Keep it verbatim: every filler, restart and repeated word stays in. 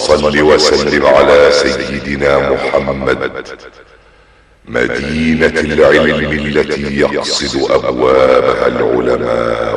وصل وسلم على سيدنا محمد مدينة العلم التي يقصد أبوابها العلماء